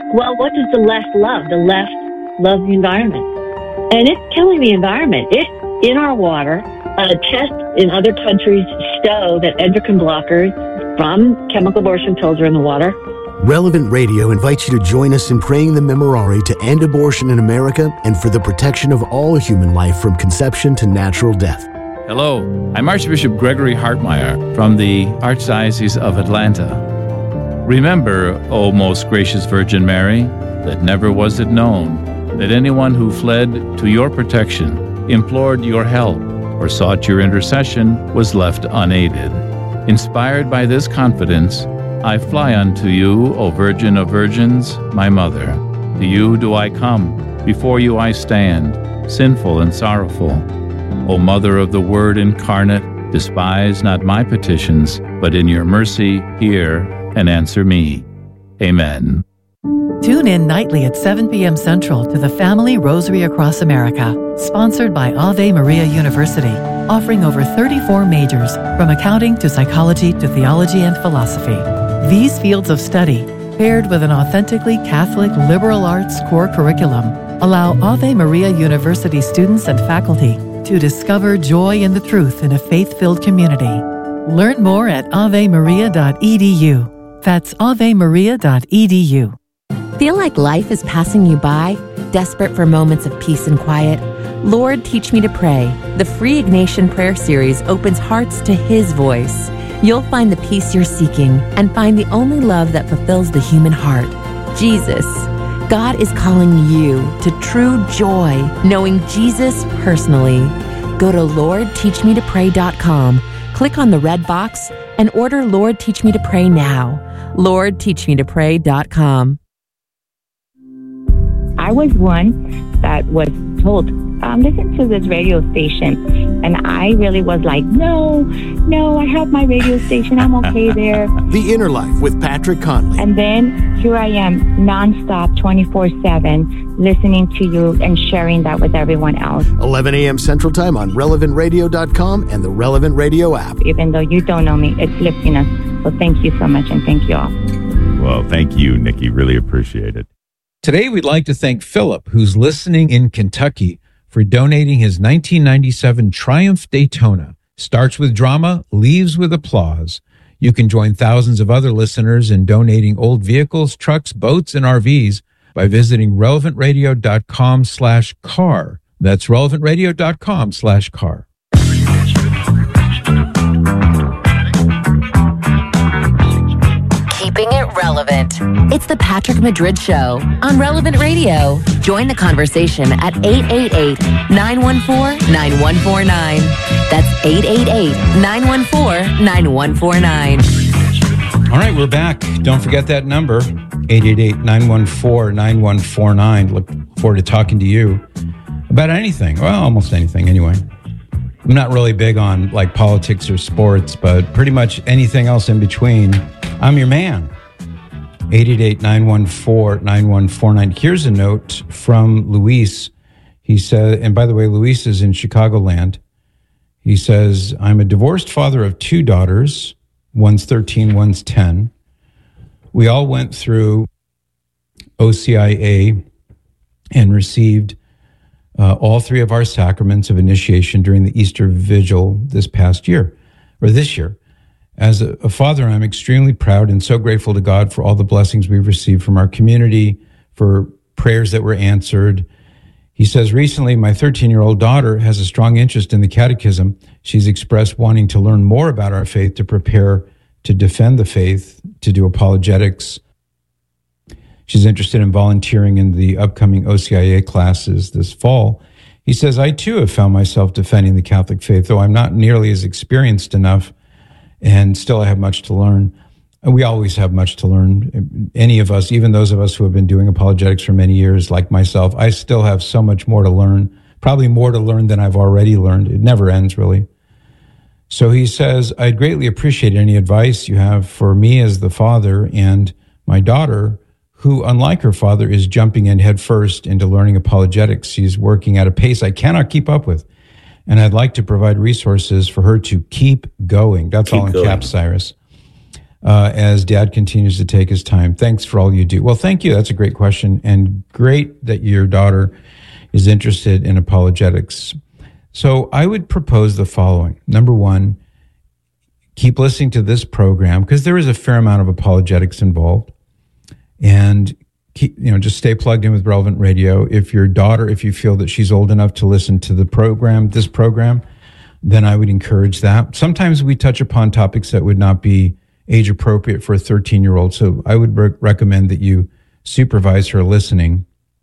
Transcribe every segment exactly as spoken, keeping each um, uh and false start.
Well, what does the left love? The left loves the environment. And it's killing the environment. It's in our water. Uh, tests in other countries show that endocrine blockers from chemical abortion pills are in the water. Relevant Radio invites you to join us in praying the Memorare to end abortion in America and for the protection of all human life from conception to natural death. Hello, I'm Archbishop Gregory Hartmeyer from the Archdiocese of Atlanta. Remember, O most gracious Virgin Mary, that never was it known that anyone who fled to your protection, implored your help, or sought your intercession was left unaided. Inspired by this confidence, I fly unto you, O Virgin of Virgins, my Mother. To you do I come, before you I stand, sinful and sorrowful. O Mother of the Word incarnate, despise not my petitions, but in your mercy hear and answer me. Amen. Tune in nightly at seven p.m. Central to the Family Rosary Across America, sponsored by Ave Maria University, offering over thirty-four majors, from accounting to psychology to theology and philosophy. These fields of study, paired with an authentically Catholic liberal arts core curriculum, allow Ave Maria University students and faculty to discover joy in the truth in a faith-filled community. Learn more at ave maria dot e d u. That's ave maria dot e d u. Feel like life is passing you by? Desperate for moments of peace and quiet? Lord, Teach Me to Pray. The free Ignatian Prayer Series opens hearts to His voice. You'll find the peace you're seeking and find the only love that fulfills the human heart, Jesus. God is calling you to true joy, knowing Jesus personally. Go to lord teach me to pray dot com, click on the red box, and order Lord Teach Me to Pray now. lord teach me to pray dot com. I was one that was told, um, listen to this radio station. And I really was like, no, no, I have my radio station. I'm okay there. The Inner Life with Patrick Conley. And then here I am, nonstop, twenty-four seven, listening to you and sharing that with everyone else. eleven a.m. Central Time on relevant radio dot com and the Relevant Radio app. Even though you don't know me, it's lifting us. So thank you so much, and thank you all. Well, thank you, Nikki. Really appreciate it. Today, we'd like to thank Philip, who's listening in Kentucky, for donating his nineteen ninety-seven Triumph Daytona. Starts with drama, leaves with applause. You can join thousands of other listeners in donating old vehicles, trucks, boats, and R Vs by visiting relevant radio dot com slash car. That's relevant radio dot com slash car. Keeping it relevant. It's the Patrick Madrid Show on Relevant Radio. Join the conversation at eight eight eight, nine one four, nine one four nine. That's eight eight eight, nine one four, nine one four nine. All right, we're back. Don't forget that number, eight eight eight, nine one four, nine one four nine. Look forward to talking to you about anything. Well, almost anything anyway. I'm not really big on like politics or sports, but pretty much anything else in between. I'm your man. eight eight eight, nine one four, nine one four nine. Here's a note from Luis. He said, and by the way, Luis is in Chicagoland. He says, I'm a divorced father of two daughters. One's thirteen, one's ten. We all went through O C I A and received uh, all three of our sacraments of initiation during the Easter Vigil this past year, or this year. As a, a father, I'm extremely proud and so grateful to God for all the blessings we've received from our community, for prayers that were answered. He says, recently, my thirteen-year-old daughter has a strong interest in the catechism. She's expressed wanting to learn more about our faith to prepare to defend the faith, to do apologetics. She's interested in volunteering in the upcoming O C I A classes this fall. He says, I too have found myself defending the Catholic faith, though I'm not nearly as experienced enough, and still I have much to learn. We always have much to learn. Any of us, even those of us who have been doing apologetics for many years, like myself, I still have so much more to learn, probably more to learn than I've already learned. It never ends, really. So he says, I'd greatly appreciate any advice you have for me as the father and my daughter, who, unlike her father, is jumping in headfirst into learning apologetics. She's working at a pace I cannot keep up with. And I'd like to provide resources for her to keep going. That's keep all in going. Caps, Cyrus. uh, as Dad continues to take his time. Thanks for all you do. Well, thank you. That's a great question, and great that your daughter is interested in apologetics. So I would propose the following. Number one, keep listening to this program because there is a fair amount of apologetics involved, and keep, you know, just stay plugged in with Relevant Radio. If your daughter, if you feel that she's old enough to listen to the program, this program, then I would encourage that. Sometimes we touch upon topics that would not be age appropriate for a thirteen-year-old, so I would re- recommend that you supervise her listening.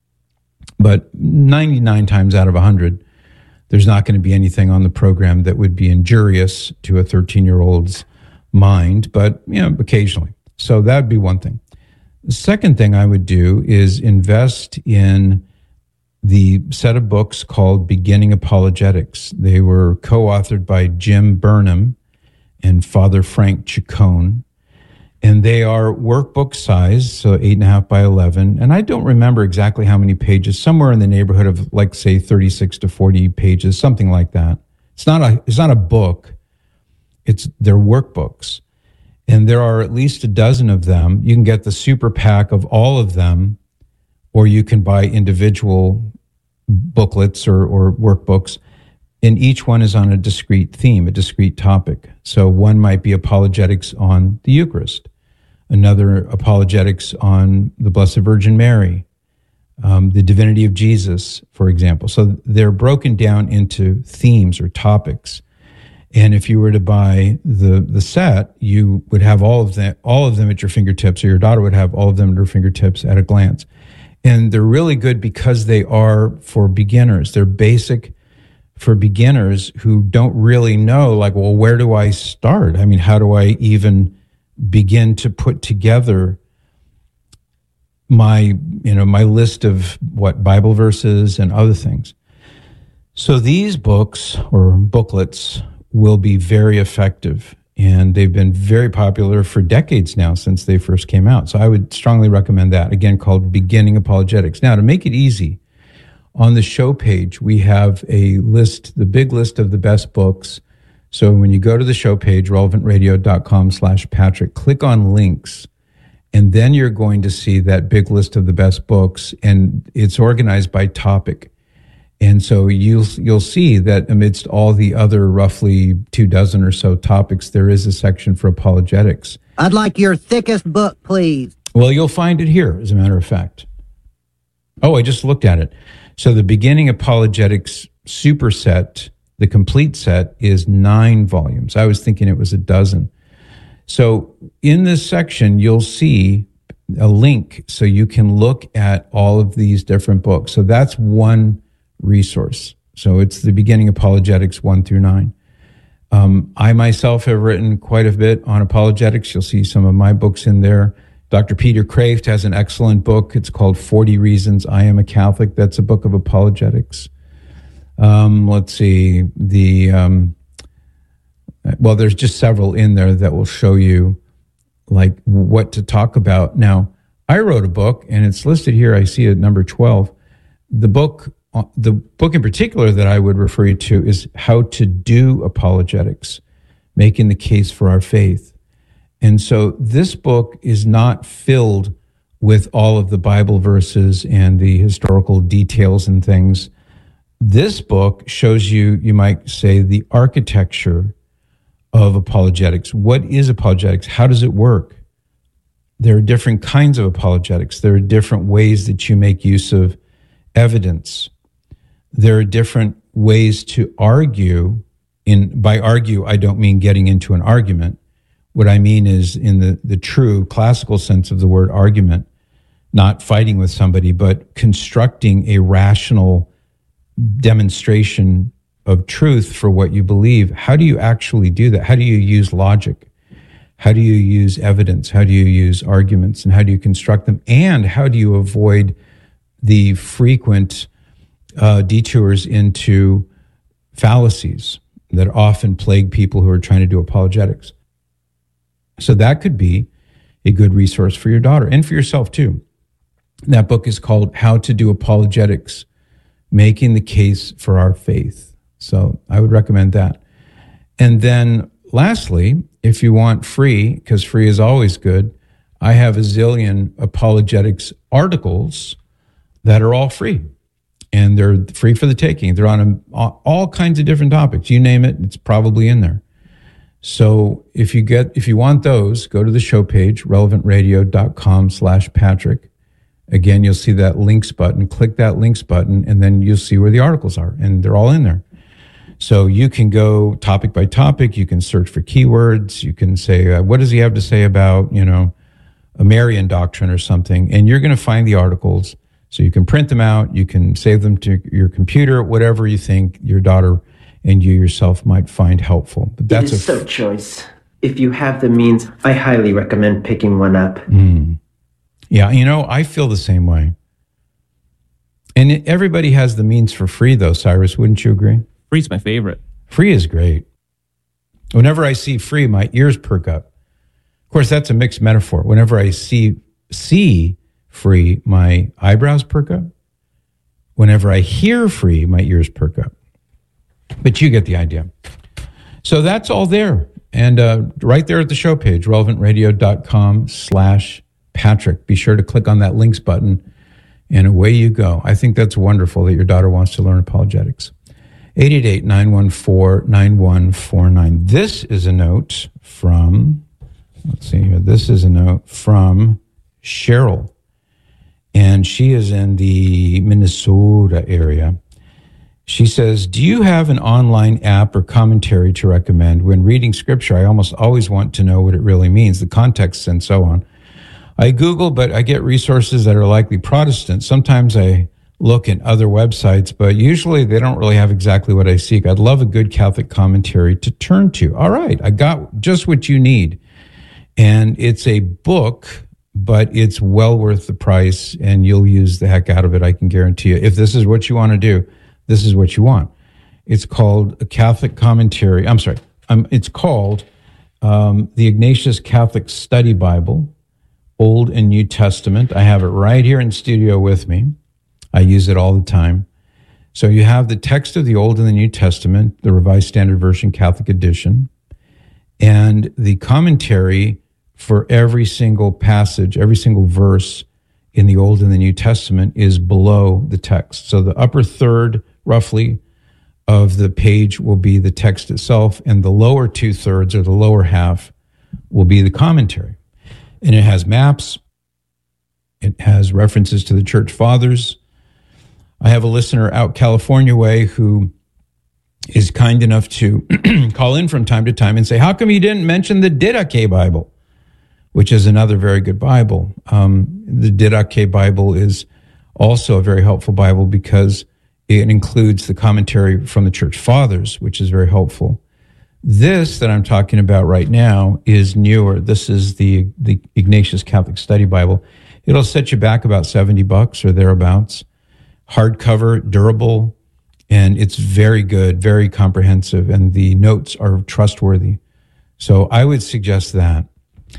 But ninety-nine times out of one hundred, there's not going to be anything on the program that would be injurious to a thirteen-year-old's mind, but, you know, occasionally. So that would be one thing. The second thing I would do is invest in the set of books called Beginning Apologetics. They were co-authored by Jim Burnham and Father Frank Chacon. And they are workbook size, so eight and a half by eleven. And I don't remember exactly how many pages, somewhere in the neighborhood of, like, say, thirty-six to forty pages, something like that. It's not a, it's not a book. It's, they're workbooks. And there are at least a dozen of them. You can get the super pack of all of them, or you can buy individual booklets or, or workbooks. And each one is on a discrete theme, a discrete topic. So one might be apologetics on the Eucharist, another apologetics on the Blessed Virgin Mary, um, the divinity of Jesus, for example. So they're broken down into themes or topics. And if you were to buy the the set, you would have all of them, all of them at your fingertips, or your daughter would have all of them at her fingertips at a glance. And they're really good because they are for beginners. They're basic for beginners who don't really know, like, well, where do I start? I mean, how do I even begin to put together my, you know, my list of what Bible verses and other things? So these books or booklets will be very effective, and they've been very popular for decades now since they first came out. So I would strongly recommend that, again, called Beginning Apologetics. Now, to make it easy, on the show page, we have a list, the big list of the best books. So when you go to the show page, relevantradio.com slash Patrick, click on links, and then you're going to see that big list of the best books, and it's organized by topic. And so you'll you'll see that amidst all the other roughly two dozen or so topics, there is a section for apologetics. I'd like your thickest book, please. Well, you'll find it here, as a matter of fact. Oh, I just looked at it. So the Beginning Apologetics superset, the complete set, is nine volumes. I was thinking it was a dozen. So in this section, you'll see a link so you can look at all of these different books. So that's one resource. So it's the Beginning Apologetics one through nine. Um, I myself have written quite a bit on apologetics. You'll see some of my books in there. Doctor Peter Kraft has an excellent book. It's called forty Reasons I Am a Catholic. That's a book of apologetics. Um, let's see. The um, well, there's just several in there that will show you like what to talk about. Now, I wrote a book, and it's listed here. I see it number twelve. The book, the book in particular that I would refer you to is How to Do Apologetics, Making the Case for Our Faith. And so this book is not filled with all of the Bible verses and the historical details and things. This book shows you, you might say, the architecture of apologetics. What is apologetics? How does it work? There are different kinds of apologetics. There are different ways that you make use of evidence. There are different ways to argue. In by argue, I don't mean getting into an argument. What I mean is, in the, the true classical sense of the word argument, not fighting with somebody, but constructing a rational demonstration of truth for what you believe. How do you actually do that? How do you use logic? How do you use evidence? How do you use arguments? And how do you construct them? And how do you avoid the frequent uh, detours into fallacies that often plague people who are trying to do apologetics? So that could be a good resource for your daughter and for yourself too. That book is called How to Do Apologetics, Making the Case for Our Faith. So I would recommend that. And then lastly, if you want free, because free is always good, I have a zillion apologetics articles that are all free. And they're free for the taking. They're on a, all kinds of different topics. You name it, it's probably in there. So if you get, if you want those, go to the show page, relevantradio.com slash Patrick. Again, you'll see that links button. Click that links button, and then you'll see where the articles are, and they're all in there. So you can go topic by topic. You can search for keywords. You can say, uh, what does he have to say about, you know, a Marian doctrine or something? And you're going to find the articles. So you can print them out. You can save them to your computer, whatever you think your daughter and you yourself might find helpful. But that's it is a f- so choice. If you have the means, I highly recommend picking one up. Mm. Yeah, you know, I feel the same way. And it, everybody has the means for free, though, Cyrus. Wouldn't you agree? Free's my favorite. Free is great. Whenever I see free, my ears perk up. Of course, that's a mixed metaphor. Whenever I see see free, my eyebrows perk up. Whenever I hear free, my ears perk up. But you get the idea. So that's all there. And uh, right there at the show page, relevantradio.com slash Patrick. Be sure to click on that links button, and away you go. I think that's wonderful that your daughter wants to learn apologetics. eight eight eight, nine one four, nine one four nine. This is a note from, let's see here. This is a note from Cheryl. And she is in the Minnesota area. She says, do you have an online app or commentary to recommend? When reading scripture, I almost always want to know what it really means, the context and so on. I Google, but I get resources that are likely Protestant. Sometimes I look at other websites, but usually they don't really have exactly what I seek. I'd love a good Catholic commentary to turn to. All right, I got just what you need. And it's a book, but it's well worth the price, and you'll use the heck out of it, I can guarantee you. If this is what you want to do, this is what you want. It's called a Catholic Commentary. I'm sorry. Um, it's called um, the Ignatius Catholic Study Bible, Old and New Testament. I have it right here in studio with me. I use it all the time. So you have the text of the Old and the New Testament, the Revised Standard Version Catholic Edition, and the commentary for every single passage, every single verse in the Old and the New Testament is below the text. So the upper third, roughly, of the page will be the text itself, and the lower two-thirds, or the lower half, will be the commentary. And it has maps. It has references to the church fathers. I have a listener out California way who is kind enough to call in from time to time and say, how come you didn't mention the Didache Bible, which is another very good Bible. Um, the Didache Bible is also a very helpful Bible because it includes the commentary from the church fathers, which is very helpful. This that I'm talking about right now is newer. This is the, the Ignatius Catholic Study Bible. It'll set you back about seventy bucks or thereabouts. Hardcover, durable, and it's very good, very comprehensive, and the notes are trustworthy. So I would suggest that.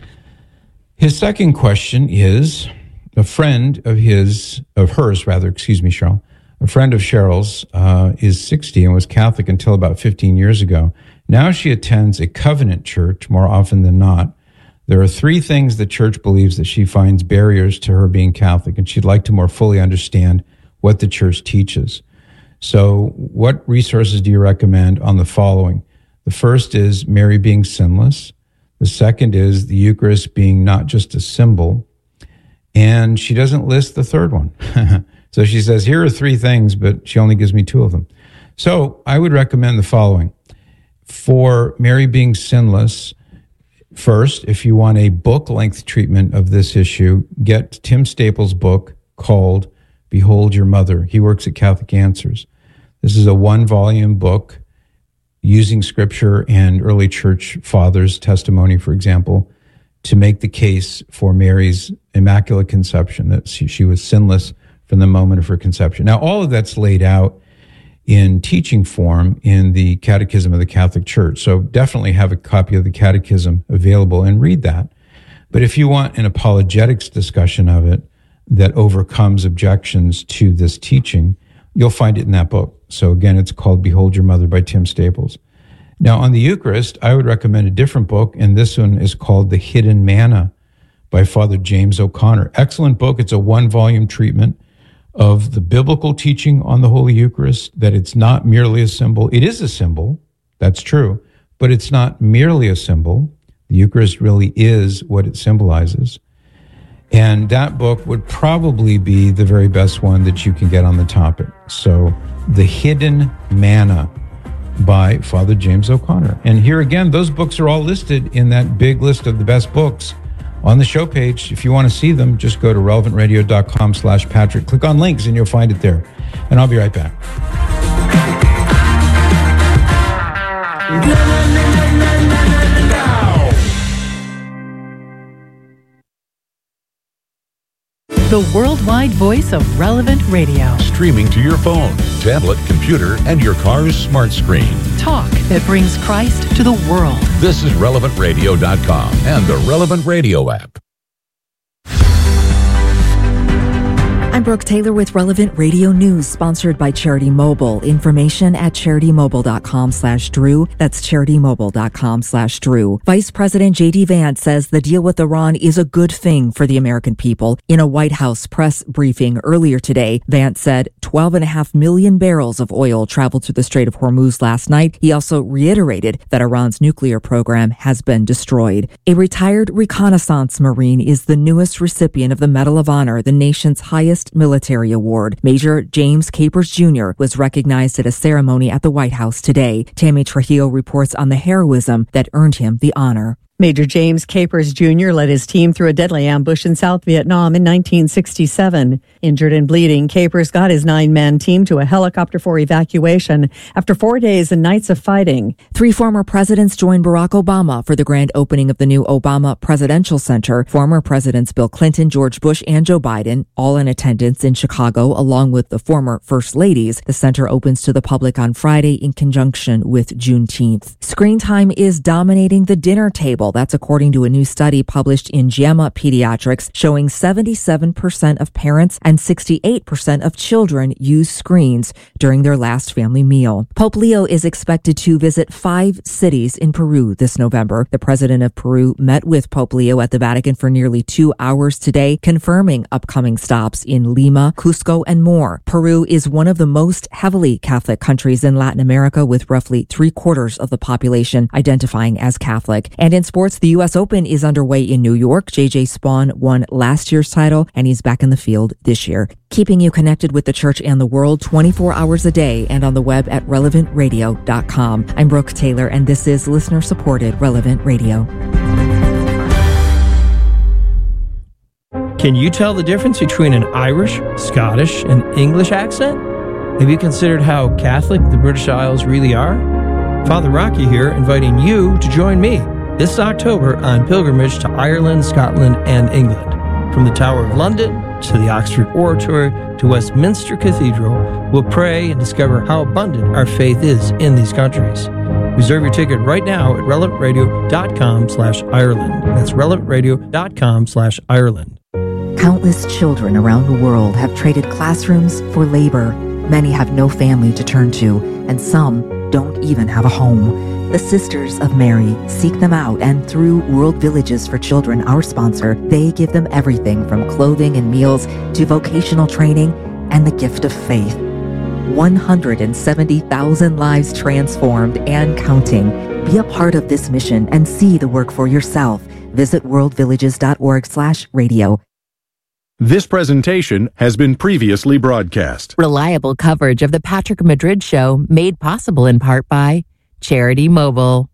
His second question is, a friend of his, of hers rather, excuse me, Cheryl, a friend of Cheryl's uh, is sixty and was Catholic until about fifteen years ago. Now she attends a covenant church more often than not. There are three things the church believes that she finds barriers to her being Catholic, and she'd like to more fully understand what the church teaches. So what resources do you recommend on the following? The first is Mary being sinless. The second is the Eucharist being not just a symbol. And she doesn't list the third one. So she says, here are three things, but she only gives me two of them. So I would recommend the following. For Mary being sinless, first, if you want a book-length treatment of this issue, get Tim Staples' book called Behold Your Mother. He works at Catholic Answers. This is a one-volume book using scripture and early church fathers' testimony, for example, to make the case for Mary's immaculate conception, that she, she was sinless from the moment of her conception. Now, all of that's laid out in teaching form in the Catechism of the Catholic Church. So definitely have a copy of the Catechism available and read that. But if you want an apologetics discussion of it that overcomes objections to this teaching, you'll find it in that book. So again, it's called Behold Your Mother by Tim Staples. Now, on the Eucharist, I would recommend a different book, and this one is called The Hidden Manna by Father James O'Connor. Excellent book. It's a one-volume treatment of the biblical teaching on the Holy Eucharist, that it's not merely a symbol. It is a symbol, that's true, but it's not merely a symbol. The Eucharist really is what it symbolizes. And that book would probably be the very best one that you can get on the topic. So, The Hidden Manna by Father James O'Connor. And here again, those books are all listed in that big list of the best books on the show page. If you want to see them, just go to relevant radio dot com slash Patrick. Click on links and you'll find it there. And I'll be right back. The worldwide voice of Relevant Radio. Streaming to your phone, tablet, computer, and your car's smart screen. Talk that brings Christ to the world. This is relevant radio dot com and the Relevant Radio app. I'm Brooke Taylor with Relevant Radio News, sponsored by Charity Mobile. Information at charity mobile dot com slash Drew. That's charity mobile dot com slash Drew. Vice President J D Vance says the deal with Iran is a good thing for the American people. In a White House press briefing earlier today, Vance said twelve and a half million barrels of oil traveled through the Strait of Hormuz last night. He also reiterated that Iran's nuclear program has been destroyed. A retired reconnaissance Marine is the newest recipient of the Medal of Honor, the nation's highest military award. Major James Capers Junior was recognized at a ceremony at the White House today. Tammy Trujillo reports on the heroism that earned him the honor. Major James Capers Junior led his team through a deadly ambush in South Vietnam in nineteen sixty-seven. Injured and bleeding, Capers got his nine-man team to a helicopter for evacuation after four days and nights of fighting. Three former presidents joined Barack Obama for the grand opening of the new Obama Presidential Center. Former presidents Bill Clinton, George Bush, and Joe Biden, all in attendance in Chicago, along with the former first ladies. The center opens to the public on Friday in conjunction with Juneteenth. Screen time is dominating the dinner table. That's according to a new study published in JAMA Pediatrics, showing seventy-seven percent of parents and sixty-eight percent of children use screens during their last family meal. Pope Leo is expected to visit five cities in Peru this November. The president of Peru met with Pope Leo at the Vatican for nearly two hours today, confirming upcoming stops in Lima, Cusco, and more. Peru is one of the most heavily Catholic countries in Latin America, with roughly three quarters of the population identifying as Catholic. And in sports, the U S Open is underway in New York. J J Spawn won last year's title, and he's back in the field this year. Keeping you connected with the church and the world twenty-four hours a day and on the web at relevant radio dot com. I'm Brooke Taylor, and this is listener-supported Relevant Radio. Can you tell the difference between an Irish, Scottish, and English accent? Have you considered how Catholic the British Isles really are? Father Rocky here, inviting you to join me this October on pilgrimage to Ireland, Scotland, and England. From the Tower of London to the Oxford Oratory to Westminster Cathedral, we'll pray and discover how abundant our faith is in these countries. Reserve your ticket right now at relevant radio dot com slash Ireland. That's relevant radio dot com slash Ireland. Countless children around the world have traded classrooms for labor. Many have no family to turn to, and some don't even have a home. The Sisters of Mary seek them out, and through World Villages for Children, our sponsor, they give them everything from clothing and meals to vocational training and the gift of faith. one hundred seventy thousand lives transformed and counting. Be a part of this mission and see the work for yourself. Visit world villages dot org slash radio. This presentation has been previously broadcast. Reliable coverage of the Patrick Madrid Show, made possible in part by Charity Mobile.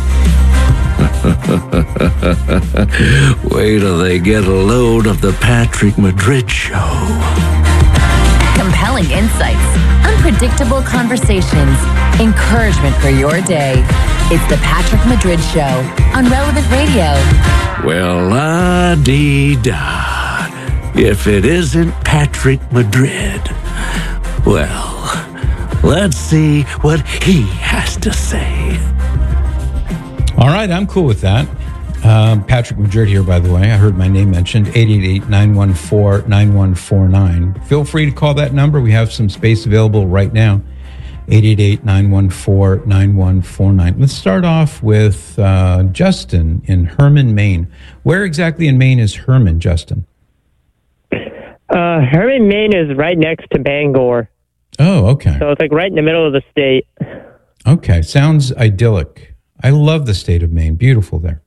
Wait till they get a load of the Patrick Madrid Show. Compelling insights, unpredictable conversations, encouragement for your day. It's the Patrick Madrid Show on Relevant Radio. Well, la-dee-da. If it isn't Patrick Madrid, well, let's see what he has to say. All right, I'm cool with that. Um, Patrick Madrid here, by the way. I heard my name mentioned, eight eight eight, nine one four, nine one four nine. Feel free to call that number. We have some space available right now. eight eight eight, nine one four, nine one four nine. Let's start off with uh, Justin in Herman, Maine. Where exactly in Maine is Herman, Justin? Uh, Herman, Maine is right next to Bangor. Oh, okay. So it's like right in the middle of the state. Okay, sounds idyllic. I love the state of Maine. Beautiful there.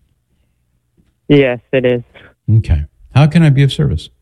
Yes, it is. Okay. How can I be of service?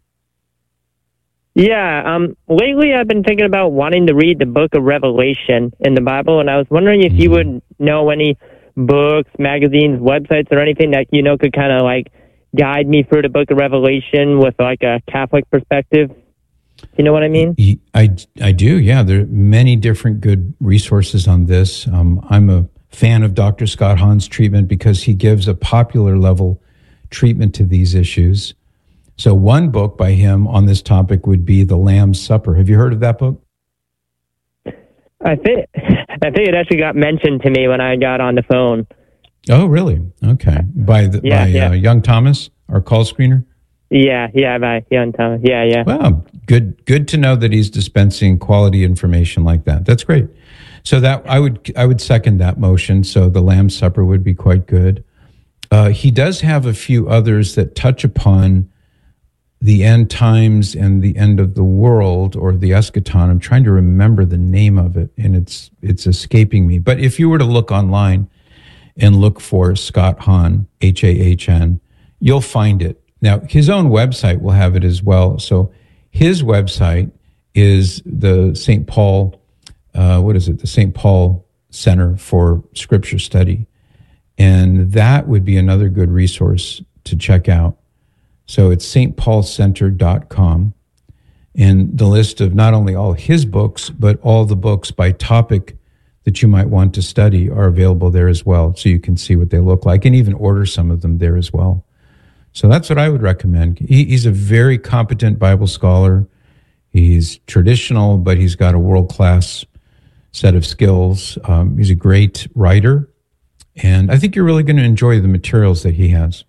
Yeah, um, lately I've been thinking about wanting to read the book of Revelation in the Bible, and I was wondering if mm-hmm. you would know any books, magazines, websites, or anything that, you know, could kind of like guide me through the book of Revelation with like a Catholic perspective. You know what I mean? I, I do, yeah. There are many different good resources on this. Um, I'm a fan of Doctor Scott Hahn's treatment because he gives a popular level treatment to these issues. So one book by him on this topic would be The Lamb's Supper. Have you heard of that book? I think I think it actually got mentioned to me when I got on the phone. Oh, really? Okay. By the, yeah, by yeah. Uh, Young Thomas, our call screener? Yeah, yeah, by Young Thomas. Yeah, yeah. Well, good good to know that he's dispensing quality information like that. That's great. So that I would I would second that motion. So The Lamb's Supper would be quite good. Uh, he does have a few others that touch upon the end times and the end of the world, or the eschaton. I'm trying to remember the name of it, and it's it's escaping me. But if you were to look online and look for Scott Hahn, H A H N, you'll find it. Now, his own website will have it as well. So his website is the Saint Paul, uh, what is it? The Saint Paul Center for Scripture Study. And that would be another good resource to check out. So it's s t paul center dot com, and the list of not only all his books, but all the books by topic that you might want to study are available there as well. So you can see what they look like and even order some of them there as well. So that's what I would recommend. He, he's a very competent Bible scholar. He's traditional, but he's got a world-class set of skills. Um, he's a great writer, and I think you're really going to enjoy the materials that he has.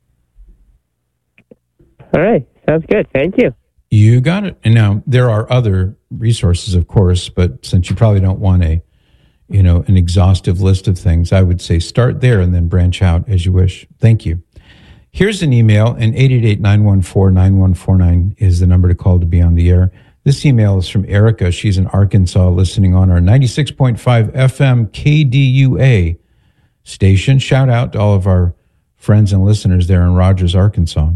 All right. Sounds good. Thank you. You got it. And now there are other resources, of course, but since you probably don't want a, you know, an exhaustive list of things, I would say start there and then branch out as you wish. Thank you. Here's an email, and eight eight eight, nine one four, nine one four nine is the number to call to be on the air. This email is from Erica. She's in Arkansas, listening on our ninety-six point five F M K D U A station. Shout out to all of our friends and listeners there in Rogers, Arkansas.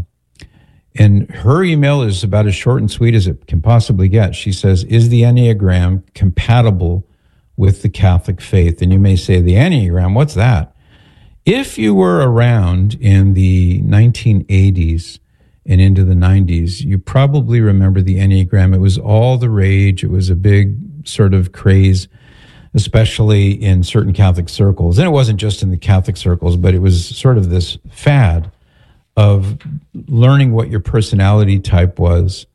And her email is about as short and sweet as it can possibly get. She says, is the Enneagram compatible with the Catholic faith? And you may say, the Enneagram, what's that? If you were around in the nineteen eighties and into the nineties, you probably remember the Enneagram. It was all the rage. It was a big sort of craze, especially in certain Catholic circles. And it wasn't just in the Catholic circles, but it was sort of this fad of learning what your personality type was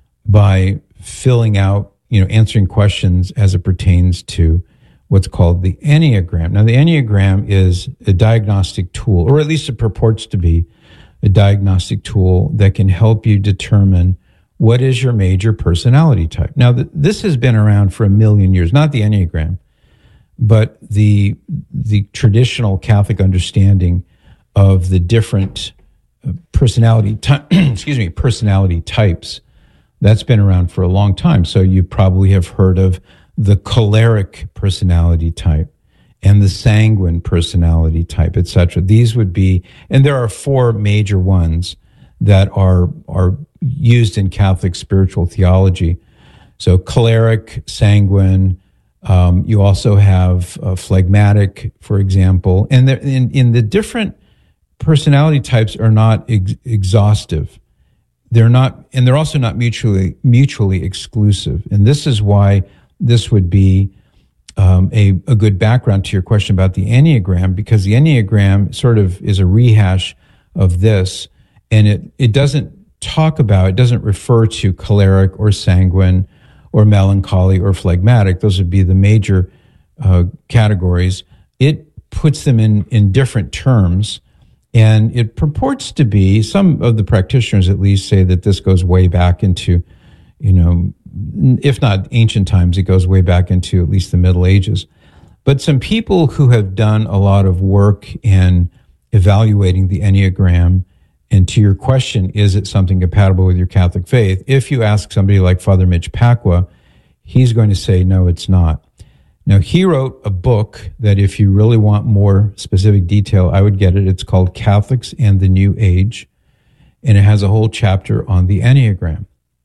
by filling out, you know, answering questions as it pertains to what's called the Enneagram. Now, the Enneagram is a diagnostic tool, or at least it purports to be a diagnostic tool that can help you determine what is your major personality type. Now, th- this has been around for a million years, not the Enneagram, but the the traditional Catholic understanding of the different personality, ty- excuse me, personality types. That's been around for a long time. So you probably have heard of the choleric personality type and the sanguine personality type, et cetera. These would be, and there are four major ones that are are used in Catholic spiritual theology. So choleric, sanguine. Um, you also have uh, phlegmatic, for example, and in in the different personality types are not ex- exhaustive. They're not, and they're also not mutually mutually exclusive. And this is why this would be um, a, a good background to your question about the Enneagram, because the Enneagram sort of is a rehash of this, and it, it doesn't talk about, it doesn't refer to choleric or sanguine or melancholy or phlegmatic. Those would be the major uh, categories. It puts them in, in different terms. And it purports to be, some of the practitioners at least say that this goes way back into, you know, if not ancient times, it goes way back into at least the Middle Ages. But some people who have done a lot of work in evaluating the Enneagram, and to your question, is it something compatible with your Catholic faith? If you ask somebody like Father Mitch Pacwa, he's going to say, no, it's not. Now, he wrote a book that if you really want more specific detail, I would get it. It's called Catholics and the New Age, and it has a whole chapter on the Enneagram.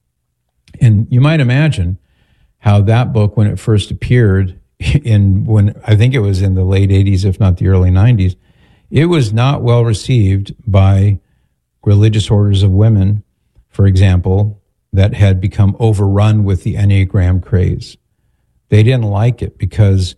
And you might imagine how that book, when it first appeared in, when I think it was in the late eighties, if not the early nineties, it was not well received by religious orders of women, for example, that had become overrun with the Enneagram craze. They didn't like it because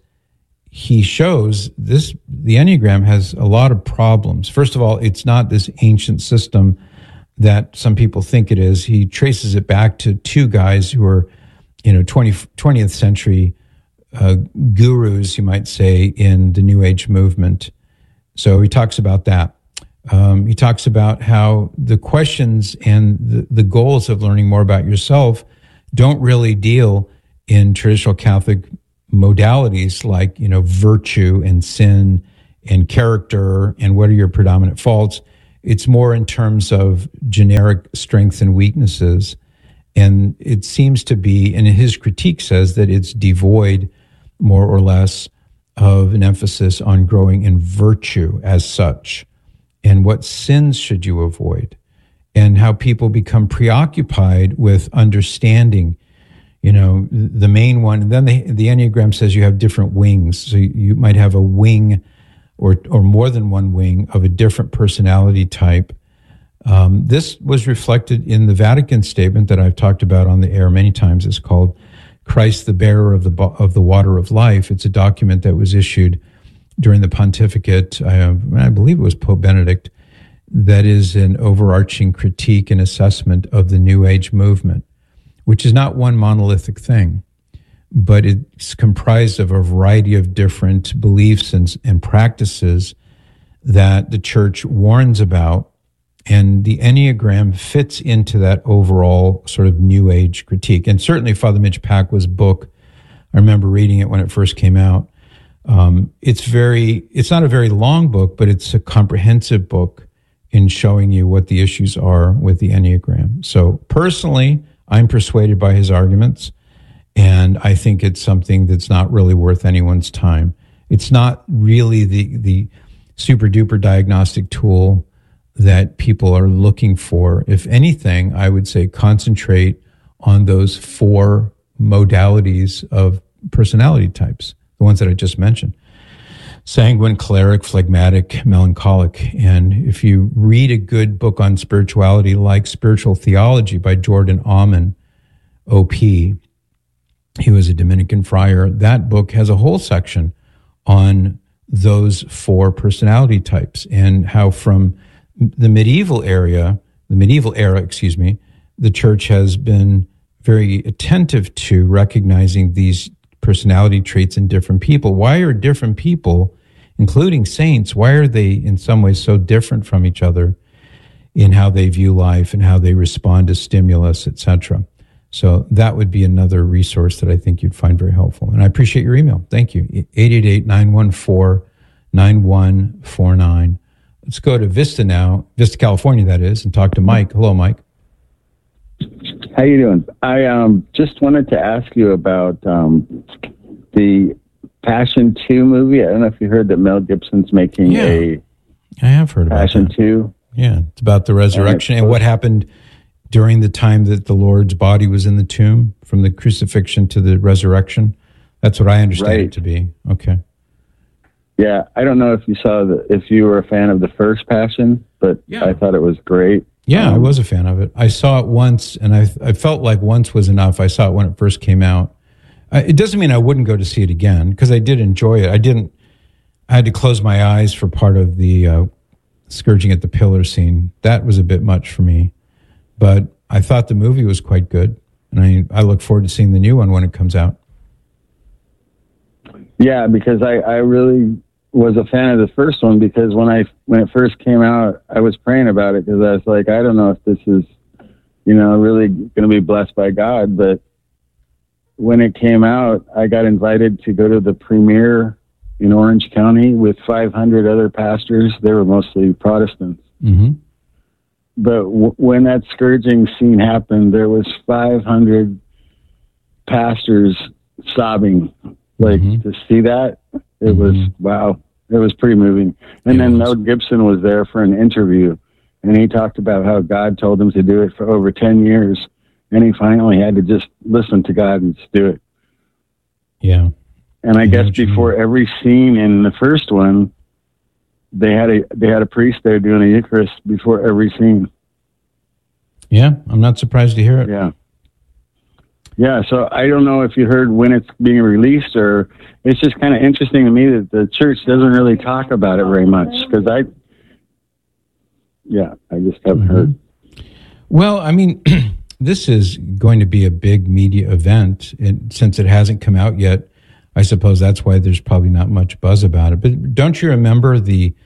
he shows this, the Enneagram has a lot of problems. First of all, it's not this ancient system that some people think it is. He traces it back to two guys who are, you know, twentieth century uh, gurus, you might say, in the New Age movement. So he talks about that. Um, he talks about how the questions and the, the goals of learning more about yourself don't really deal in traditional Catholic modalities like, you know, virtue and sin and character and what are your predominant faults. It's more in terms of generic strengths and weaknesses. And it seems to be, and his critique says that it's devoid more or less of an emphasis on growing in virtue as such. And what sins should you avoid? And how people become preoccupied with understanding, you know, the main one. And then the, the Enneagram says you have different wings. So you, you might have a wing or or more than one wing of a different personality type. Um, this was reflected in the Vatican statement that I've talked about on the air many times. It's called Christ, the Bearer of the of the Water of Life. It's a document that was issued during the pontificate, I, I believe it was Pope Benedict, that is an overarching critique and assessment of the New Age movement, which is not one monolithic thing, but it's comprised of a variety of different beliefs and, and practices that the church warns about, and the Enneagram fits into that overall sort of New Age critique. And certainly Father Mitch Pacwa's book, I remember reading it when it first came out. Um, it's very, it's not a very long book, but it's a comprehensive book in showing you what the issues are with the Enneagram. So personally, I'm persuaded by his arguments, and I think it's something that's not really worth anyone's time. It's not really the, the super duper diagnostic tool that people are looking for. If anything, I would say concentrate on those four modalities of personality types, the ones that I just mentioned: sanguine, choleric, phlegmatic, melancholic. And if you read a good book on spirituality like Spiritual Theology by Jordan Aumann, O P, he was a Dominican friar, that book has a whole section on those four personality types and how from the medieval era, the medieval era, excuse me, the church has been very attentive to recognizing these personality traits in different people. Why are different people, including saints, why are they in some ways so different from each other in how they view life and how they respond to stimulus, et cetera? So that would be another resource that I think you'd find very helpful. And I appreciate your email. Thank you. eight eight eight, nine one four, nine one four nine. Let's go to Vista now, Vista, California, that is, and talk to Mike. Hello, Mike. How you doing? I um, just wanted to ask you about um, the Passion two movie. I don't know if you heard that Mel Gibson's making yeah, a I have heard about Passion that. two. Yeah, it's about the resurrection and, and what happened during the time that the Lord's body was in the tomb, from the crucifixion to the resurrection. That's what I understand right. it to be. Okay. Yeah, I don't know if you saw the, if you were a fan of the first Passion, but yeah. I thought it was great. Yeah, um, I was a fan of it. I saw it once, and I I felt like once was enough. I saw it when it first came out. Uh, it doesn't mean I wouldn't go to see it again, because I did enjoy it. I didn't. I had to close my eyes for part of the uh, scourging at the pillar scene. That was a bit much for me, but I thought the movie was quite good, and I I look forward to seeing the new one when it comes out. Yeah, because I, I really was a fan of the first one, because when I when it first came out, I was praying about it, because I was like, I don't know if this is, you know, really going to be blessed by God, but when it came out, I got invited to go to the premiere in Orange County with five hundred other pastors. They were mostly Protestants. Mm-hmm. But w- when that scourging scene happened, there was five hundred pastors sobbing. Like, mm-hmm. to see that, it mm-hmm. was, wow, it was pretty moving. And it then was. Mel Gibson was there for an interview, and he talked about how God told him to do it for over ten years, and he finally had to just listen to God and just do it. Yeah. And I yeah, guess before mean. every scene in the first one, they had a they had a priest there doing a Eucharist before every scene. Yeah, I'm not surprised to hear it. Yeah. Yeah, so I don't know if you heard when it's being released, or it's just kind of interesting to me that the church doesn't really talk about it very much, because I, yeah, I just haven't mm-hmm. heard. Well, I mean, this is going to be a big media event, and since it hasn't come out yet, I suppose that's why there's probably not much buzz about it. But don't you remember the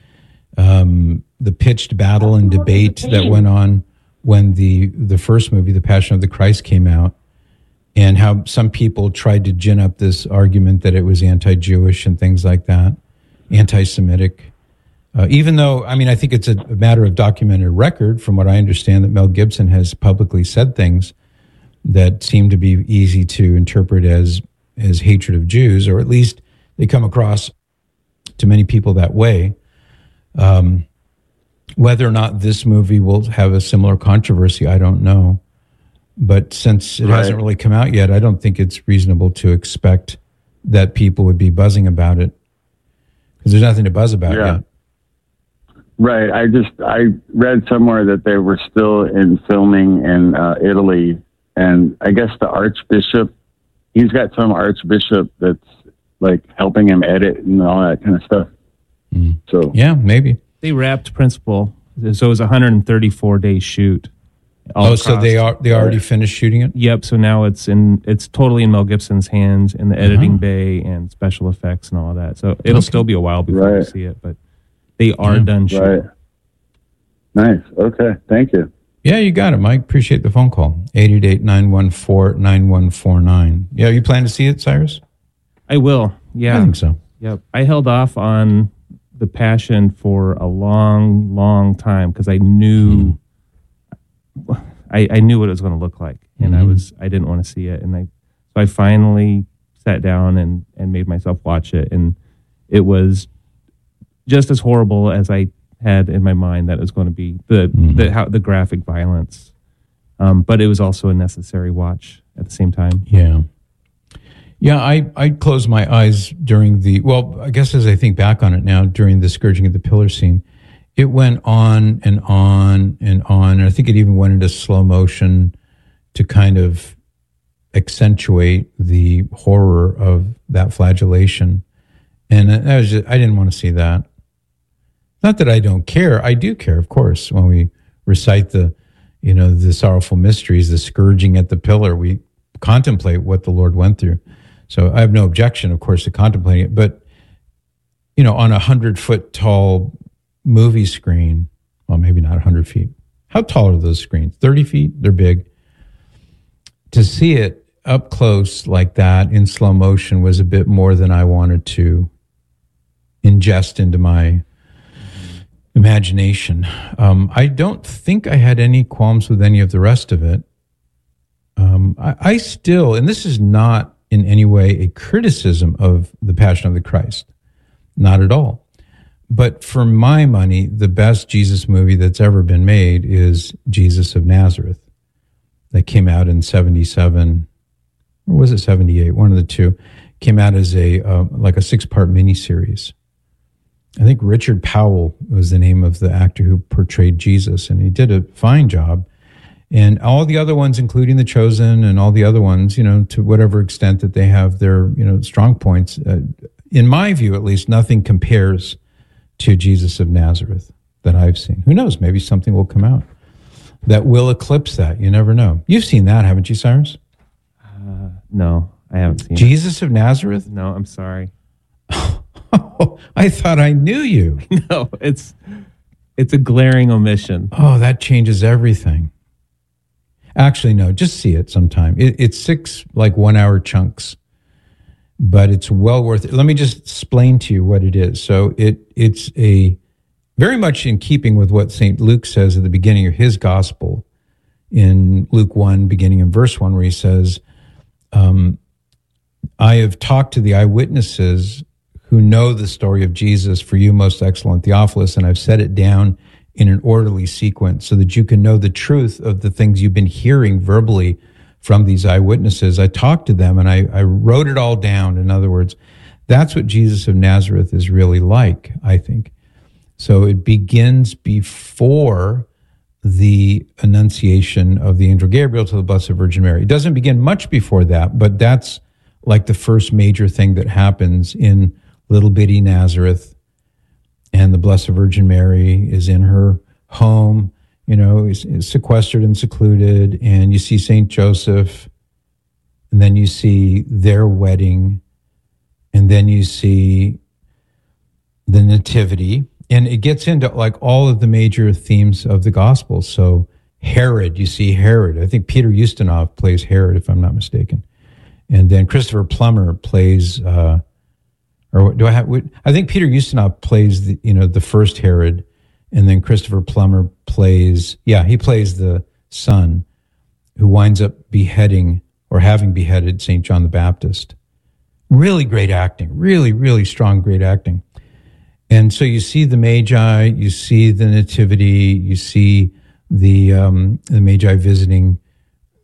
um, the pitched battle and debate that went on when the the first movie, The Passion of the Christ, came out? And how some people tried to gin up this argument that it was anti-Jewish and things like that, anti-Semitic. Uh, even though, I mean, I think it's a, a matter of documented record, from what I understand, that Mel Gibson has publicly said things that seem to be easy to interpret as as hatred of Jews, or at least they come across to many people that way. Um, whether or not this movie will have a similar controversy, I don't know. But since it right. hasn't really come out yet, I don't think it's reasonable to expect that people would be buzzing about it, because there's nothing to buzz about yeah. yet. Right. I just, I read somewhere that they were still in filming in uh, Italy, and I guess the Archbishop, he's got some Archbishop that's like helping him edit and all that kind of stuff. Mm. So yeah, maybe. They wrapped Principal, so it was a one hundred thirty-four day shoot. Oh, so they are they already finished shooting it? Yep. So now it's in it's totally in Mel Gibson's hands in the editing uh-huh. bay and special effects and all of that. So it'll okay. still be a while before right. you see it, but they are yeah. done shooting. Right. Nice. Okay. Thank you. Yeah, you got it, Mike. Appreciate the phone call. eight eight eight, nine one four, nine one four nine. Yeah, you plan to see it, Cyrus? I will. Yeah. I think so. Yep. I held off on The Passion for a long, long time because I knew mm. I, I knew what it was going to look like, and mm-hmm. I was I didn't want to see it, and I so I finally sat down and, and made myself watch it, and it was just as horrible as I had in my mind that it was going to be, the mm-hmm. the how the graphic violence, um, but it was also a necessary watch at the same time. Yeah, yeah. I I closed my eyes during the well, I guess as I think back on it now, during the scourging of the pillar scene. It went on and on and on. And I think it even went into slow motion to kind of accentuate the horror of that flagellation. And I was just, I didn't want to see that. Not that I don't care. I do care, of course, when we recite the, you know, the sorrowful mysteries, the scourging at the pillar. We contemplate what the Lord went through. So I have no objection, of course, to contemplating it. But, you know, on a hundred foot tall movie screen, well, maybe not one hundred feet. How tall are those screens? thirty feet? They're big. To see it up close like that in slow motion was a bit more than I wanted to ingest into my imagination. Um, I don't think I had any qualms with any of the rest of it. Um, I, I still, and this is not in any way a criticism of The Passion of the Christ, not at all. But for my money, the best Jesus movie that's ever been made is Jesus of Nazareth, that came out in seventy-seven, or was it seventy-eight? One of the two. Came out as a uh, like a six-part miniseries. I think Richard Powell was the name of the actor who portrayed Jesus, and he did a fine job. And all the other ones, including The Chosen and all the other ones, you know, to whatever extent that they have their, you know, strong points, uh, in my view, at least, nothing compares to Jesus of Nazareth that I've seen. Who knows? Maybe something will come out that will eclipse that. You never know. You've seen that, haven't you, Cyrus? Uh, no, I haven't seen Jesus it. of Nazareth? No, I'm sorry. Oh, I thought I knew you. No, it's it's a glaring omission. Oh, that changes everything. Actually, no, just see it sometime. It, it's six like one hour chunks, but it's well worth it. Let me just explain to you what it is. So it it's a very much in keeping with what Saint Luke says at the beginning of his gospel in Luke one, beginning in verse one, where he says, um, I have talked to the eyewitnesses who know the story of Jesus for you, most excellent Theophilus, and I've set it down in an orderly sequence so that you can know the truth of the things you've been hearing verbally from these eyewitnesses. I talked to them and I, I wrote it all down. In other words, that's what Jesus of Nazareth is really like, I think. So it begins before the annunciation of the angel Gabriel to the Blessed Virgin Mary. It doesn't begin much before that, but that's like the first major thing that happens in little bitty Nazareth. And the Blessed Virgin Mary is in her home, you know, is, is sequestered and secluded. And you see Saint Joseph, and then you see their wedding, and then you see the Nativity. And it gets into like all of the major themes of the Gospels. So Herod, you see Herod. I think Peter Ustinov plays Herod, if I'm not mistaken. And then Christopher Plummer plays... Uh, Or do I have? I think Peter Ustinov plays the, you know, the first Herod, and then Christopher Plummer plays, yeah, he plays the son who winds up beheading or having beheaded Saint John the Baptist. Really great acting, really, really strong, great acting. And so you see the Magi, you see the Nativity, you see the um, the Magi visiting